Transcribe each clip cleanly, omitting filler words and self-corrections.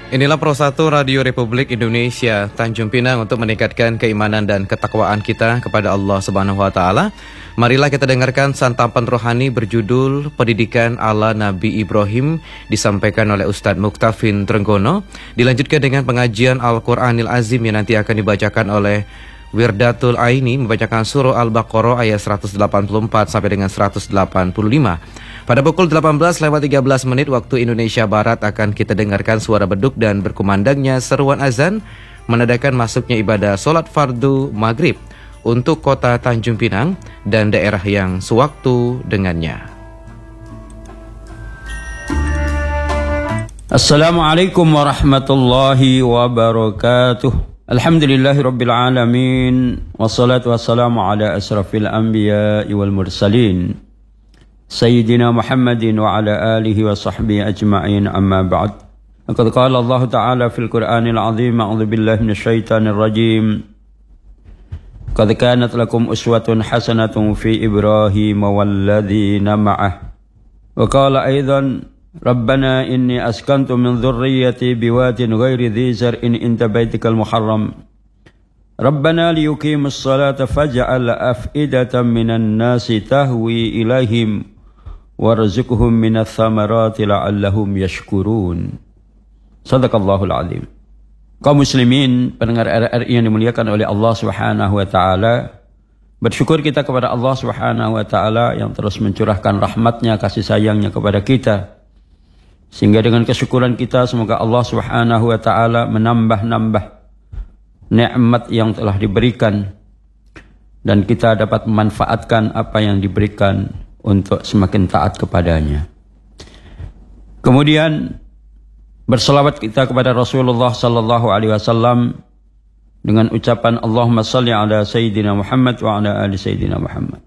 Inilah Pro 1 Radio Republik Indonesia Tanjung Pinang untuk meningkatkan keimanan dan ketakwaan kita kepada Allah Subhanahu wa taala. Marilah kita dengarkan santapan rohani berjudul Pendidikan ala Nabi Ibrahim disampaikan oleh Ustadz Muktafin Trenggono. Dilanjutkan dengan pengajian Al-Qur'anil Azim yang nanti akan dibacakan oleh Wirdatul Aini membacakan surah Al-Baqarah ayat 184 sampai dengan 185. Pada pukul 18:13 waktu Indonesia Barat akan kita dengarkan suara beduk dan berkumandangnya seruan azan menandakan masuknya ibadah solat fardu maghrib untuk kota Tanjung Pinang dan daerah yang sewaktu dengannya. Assalamualaikum warahmatullahi wabarakatuh. Alhamdulillahi rabbil alamin. Wassalatu wassalamu ala asrafil anbiya'i wal mursalin Sayyidina Muhammadin wa ala alihi wa sahbihi ajma'in, amma ba'd. Laqad qala Allah Ta'ala fil Qur'anil Azim, a'udzu billahi minasyaitonir rajim. Qad kanat lakum uswatun hasanatun fi Ibrahim walladzina ma'ah. Wa qala aidan, Rabbana inni askantu min dhurriyyati biwadin ghairi dhi zar'in inda baitikal muharram. Rabbana liyuqimus salata faj'al af'idatan minan nasi tahwi ilaihim warzuqhum minats thamarati la'allahum yashkurun. Shadaqallahul azim. Kaum muslimin, pendengar RRI yang dimuliakan oleh Allah Subhanahu wa taala, bersyukur kita kepada Allah Subhanahu wa taala yang terus mencurahkan rahmatnya, kasih sayangnya kepada kita. Sehingga dengan kesyukuran kita semoga Allah Subhanahu wa taala menambah-nambah nikmat yang telah diberikan dan kita dapat memanfaatkan apa yang diberikan untuk semakin taat kepadanya. Kemudian berselawat kita kepada Rasulullah sallallahu alaihi wasallam dengan ucapan Allahumma shalli ala sayyidina Muhammad wa ala ali sayyidina Muhammad.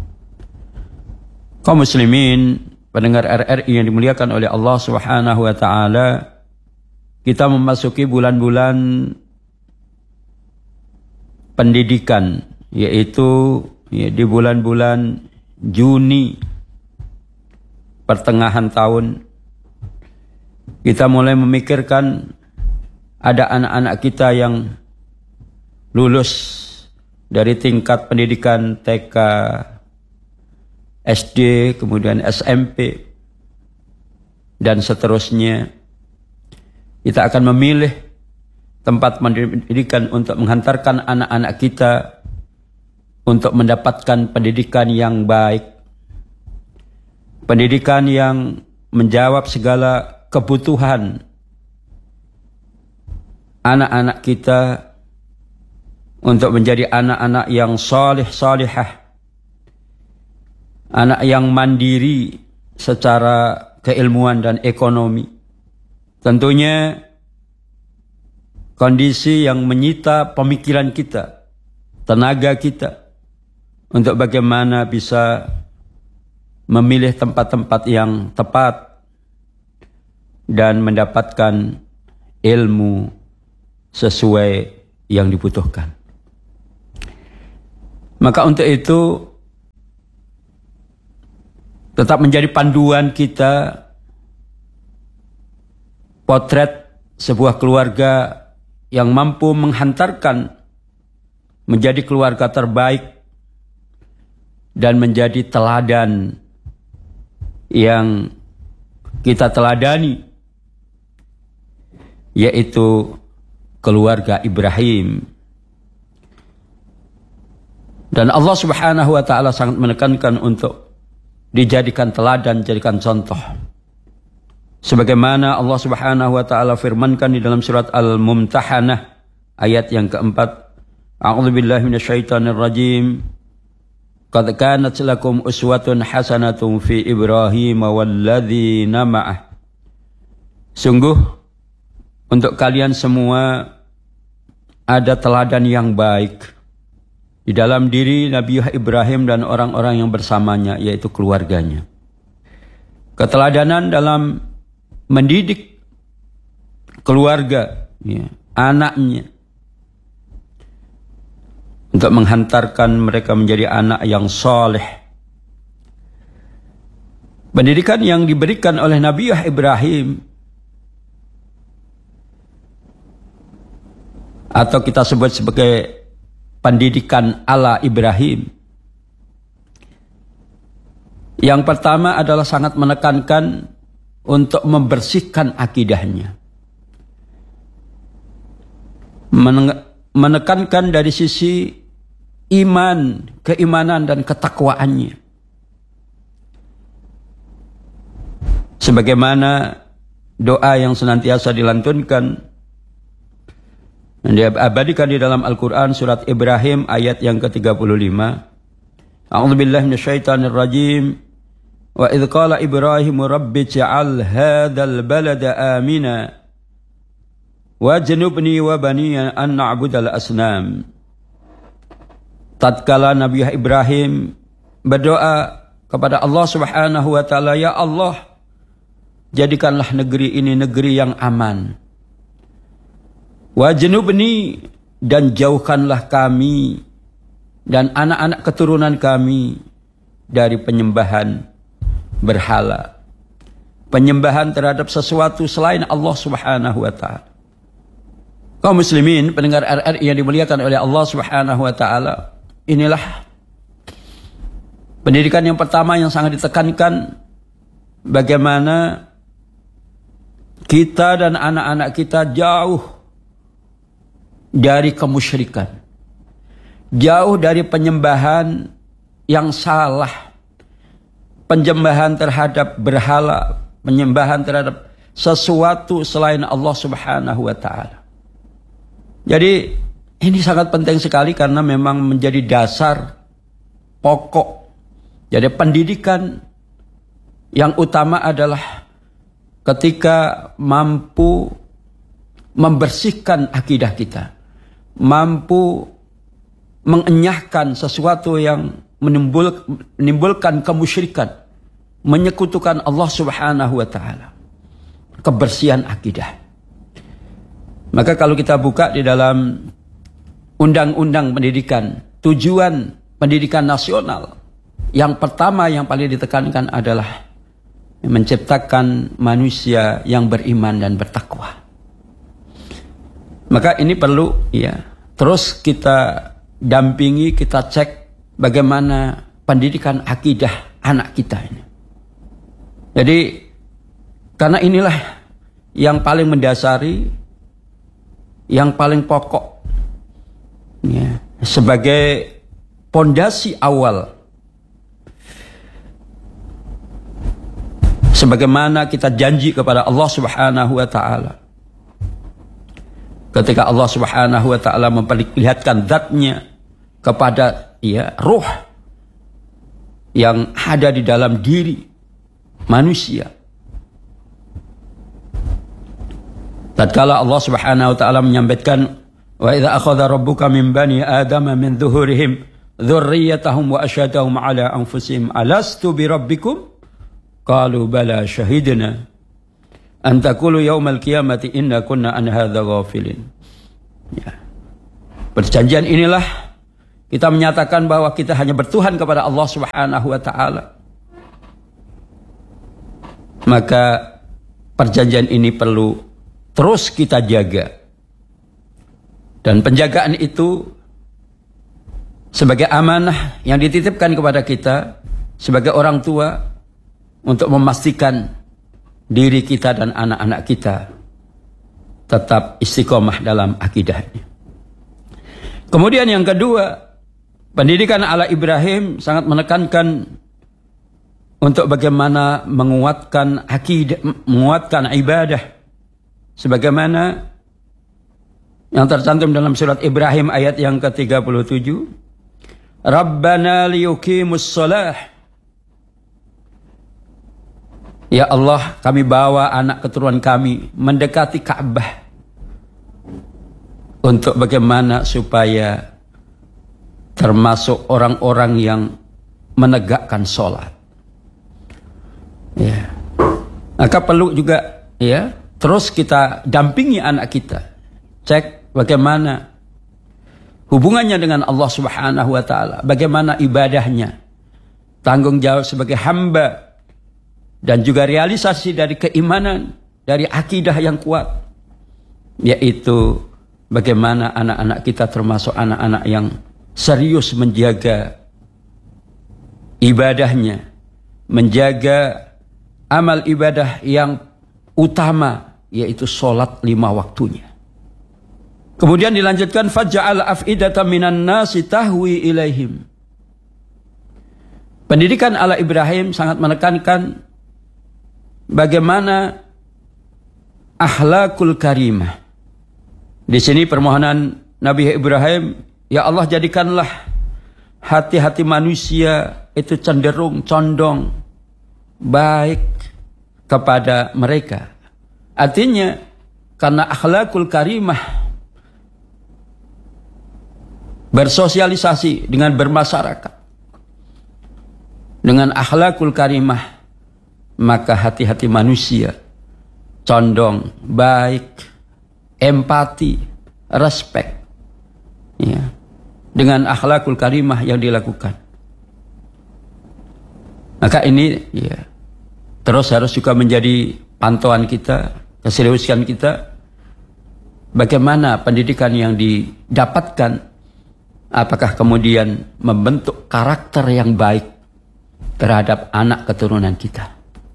Kaum muslimin, pendengar RRI yang dimuliakan oleh Allah Subhanahu wa taala, kita memasuki bulan-bulan pendidikan, yaitu di bulan-bulan Juni, pertengahan tahun, kita mulai memikirkan ada anak-anak kita yang lulus dari tingkat pendidikan TK, SD, kemudian SMP, dan seterusnya. Kita akan memilih tempat pendidikan untuk menghantarkan anak-anak kita untuk mendapatkan pendidikan yang baik, pendidikan yang menjawab segala kebutuhan anak-anak kita untuk menjadi anak-anak yang salih salihah, anak yang mandiri secara keilmuan dan ekonomi. Tentunya kondisi yang menyita pemikiran kita, tenaga kita, untuk bagaimana bisa memilih tempat-tempat yang tepat dan mendapatkan ilmu sesuai yang dibutuhkan. Maka untuk itu tetap menjadi panduan kita potret sebuah keluarga yang mampu menghantarkan menjadi keluarga terbaik dan menjadi teladan yang kita teladani, yaitu keluarga Ibrahim. Dan Allah Subhanahu wa taala sangat menekankan untuk dijadikan teladan, jadikan contoh. Sebagaimana Allah Subhanahu wa taala firmankan di dalam surat Al-Mumtahanah ayat yang keempat, A'udzu billahi minasyaitonir rajim. Qad kanat lakum uswatun hasanatun fi Ibrahim walladzina ma'ah. Sungguh untuk kalian semua ada teladan yang baik di dalam diri Nabi Ibrahim dan orang-orang yang bersamanya, yaitu keluarganya. Keteladanan dalam mendidik keluarga, anaknya, untuk menghantarkan mereka menjadi anak yang saleh. Pendidikan yang diberikan oleh Nabi Ibrahim atau kita sebut sebagai pendidikan ala Ibrahim. Yang pertama adalah sangat menekankan untuk membersihkan akidahnya. Menekankan dari sisi iman, keimanan dan ketakwaannya. Sebagaimana doa yang senantiasa dilantunkan dan diabadikan di dalam Al-Quran surat Ibrahim ayat yang ke-35. A'udzubillahi minasyaitonir rajim. Wa idh qala Ibrahim rabbi ij'al hadzal balada amina wajnubni wa baniya an na'budal asnam. Tatkala Nabi Ibrahim berdoa kepada Allah Subhanahu wa taala, ya Allah, jadikanlah negeri ini negeri yang aman. Wajnubni, dan jauhkanlah kami dan anak-anak keturunan kami dari penyembahan berhala, penyembahan terhadap sesuatu selain Allah Subhanahu wa taala. Kaum muslimin pendengar RRI yang dimuliakan oleh Allah Subhanahu wa taala, inilah pendidikan yang pertama yang sangat ditekankan, bagaimana kita dan anak-anak kita jauh dari kemusyrikan, jauh dari penyembahan yang salah, penyembahan terhadap berhala, penyembahan terhadap sesuatu selain Allah Subhanahu wa taala. Jadi ini sangat penting sekali karena memang menjadi dasar pokok. Jadi pendidikan yang utama adalah ketika mampu membersihkan akidah kita, mampu mengenyahkan sesuatu yang menimbulkan kemusyrikan, menyekutukan Allah Subhanahu wa taala. Kebersihan akidah. Maka kalau kita buka di dalam undang-undang pendidikan, tujuan pendidikan nasional yang pertama yang paling ditekankan adalah menciptakan manusia yang beriman dan bertakwa. Maka ini perlu terus kita dampingi, kita cek bagaimana pendidikan akidah anak kita ini. Jadi karena inilah yang paling mendasari, yang paling pokok, sebagai pondasi awal. Sebagaimana kita janji kepada Allah Subhanahu wa taala. Ketika Allah Subhanahu wa taala memperlihatkan zatnya kepada ruh yang ada di dalam diri manusia. Tatkala Allah Subhanahu wa taala menyampaikan, wa idza akhadha rabbuka min bani adama min dhuhurihim dzurriyyatahum wa asyhadahum ala anfusihim alastu bi rabbikum qalu bala syahidna an taqulu yaumal qiyamati inna kunna an hadza ghafilin. Perjanjian inilah kita menyatakan bahwa kita hanya bertuhan kepada Allah Subhanahu wa taala. Maka perjanjian ini perlu terus kita jaga. Dan penjagaan itu sebagai amanah yang dititipkan kepada kita sebagai orang tua untuk memastikan diri kita dan anak-anak kita tetap istiqomah dalam akidahnya. Kemudian yang kedua, pendidikan ala Ibrahim sangat menekankan untuk bagaimana menguatkan akidah, menguatkan ibadah. Sebagaimana yang tercantum dalam surat Ibrahim ayat yang ke-37. Rabbana liyuqimus shalah. Ya Allah, kami bawa anak keturunan kami mendekati Ka'bah. Untuk bagaimana supaya termasuk orang-orang yang menegakkan sholat. Maka perlu juga terus kita dampingi anak kita. Cek bagaimana hubungannya dengan Allah Subhanahu wa taala, bagaimana ibadahnya, tanggung jawab sebagai hamba, dan juga realisasi dari keimanan, dari akidah yang kuat, yaitu bagaimana anak-anak kita termasuk anak-anak yang serius menjaga ibadahnya, menjaga amal ibadah yang utama, yaitu sholat 5 waktunya. Kemudian dilanjutkan, faj'al af'idatan minan nasi tahwi ilaihim. Pendidikan ala Ibrahim sangat menekankan bagaimana akhlakul karimah. Di sini permohonan Nabi Ibrahim, ya Allah, jadikanlah hati-hati manusia itu cenderung, condong, baik kepada mereka. Artinya, karena akhlakul karimah, bersosialisasi dengan bermasyarakat dengan akhlakul karimah, maka hati-hati manusia condong, baik, empati, respek, ya, dengan akhlakul karimah yang dilakukan. Maka ini ya terus harus juga menjadi pantauan kita, keseriusan kita, bagaimana pendidikan yang didapatkan, apakah kemudian membentuk karakter yang baik terhadap anak keturunan kita.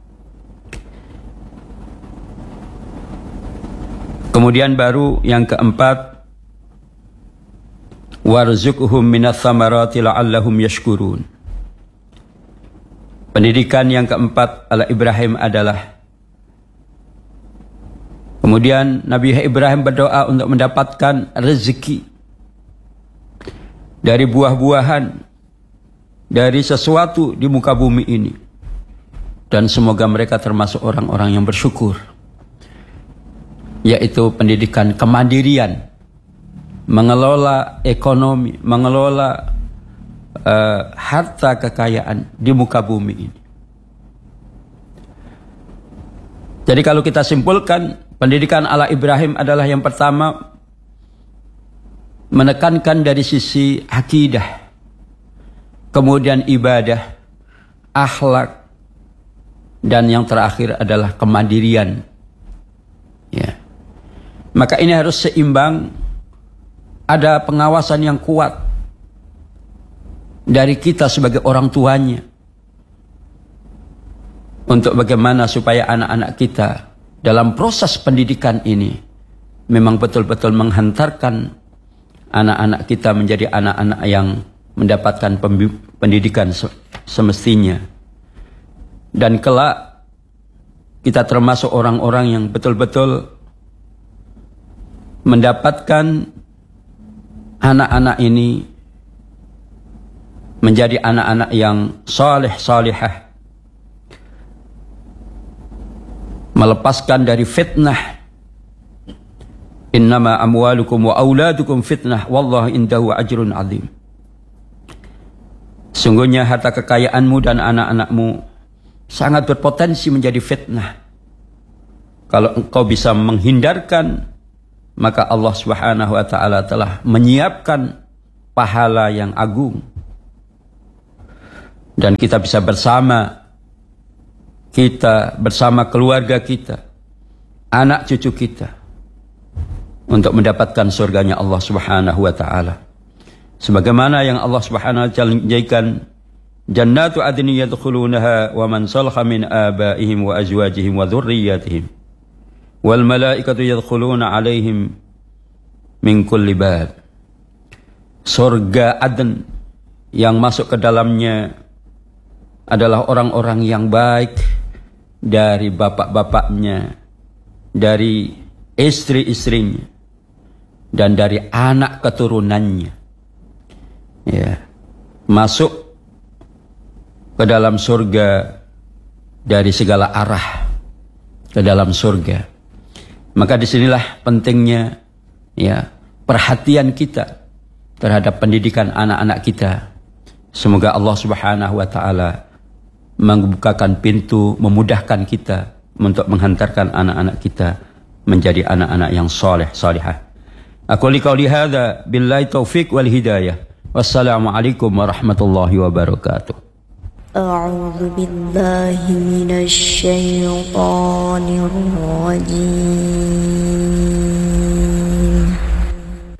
Kemudian baru yang keempat, warzuqhum minas tsamarati la'allahum yashkurun. Pendidikan yang keempat ala Ibrahim adalah, kemudian Nabi Ibrahim berdoa untuk mendapatkan rezeki dari buah-buahan, dari sesuatu di muka bumi ini. Dan semoga mereka termasuk orang-orang yang bersyukur, yaitu pendidikan kemandirian, mengelola ekonomi, mengelola harta kekayaan di muka bumi ini. Jadi kalau kita simpulkan, pendidikan ala Ibrahim adalah yang pertama, menekankan dari sisi akidah, kemudian ibadah, akhlak, dan yang terakhir adalah kemandirian. Ya. Maka ini harus seimbang, ada pengawasan yang kuat dari kita sebagai orang tuanya, untuk bagaimana supaya anak-anak kita dalam proses pendidikan ini memang betul-betul menghantarkan anak-anak kita menjadi anak-anak yang mendapatkan pendidikan semestinya. Dan kelak kita termasuk orang-orang yang betul-betul mendapatkan anak-anak ini menjadi anak-anak yang saleh salihah, melepaskan dari fitnah. Innama amwalukum wa auladukum fitnah wallahu indahu ajrun azim. Sungguhnya harta kekayaanmu dan anak-anakmu sangat berpotensi menjadi fitnah. Kalau engkau bisa menghindarkan, maka Allah Subhanahu wa taala telah menyiapkan pahala yang agung. Dan kita bisa bersama keluarga kita, anak cucu kita, untuk mendapatkan surganya Allah Subhanahu wa taala. Sebagaimana yang Allah Subhanahu wa taala janjikan, jannatu adnin yadkhulunaha wa man salaha min abaihim wa azwajihim wa dhurriyyatihim wal malaikatu yadkhuluna alaihim min kulli bab. Surga Aden yang masuk ke dalamnya adalah orang-orang yang baik, dari bapak-bapaknya, dari istri-istrinya, dan dari anak keturunannya. Ya, masuk ke dalam surga dari segala arah ke dalam surga. Maka disinilah pentingnya ya perhatian kita terhadap pendidikan anak-anak kita. Semoga Allah Subhanahu wa taala membukakan pintu, memudahkan kita untuk menghantarkan anak-anak kita menjadi anak-anak yang saleh salihah. Aku liqauli hadza billahi taufik wal hidayah. Wassalamualaikum warahmatullahi wabarakatuh. A'udzu billahi minasy syaithanir rajim.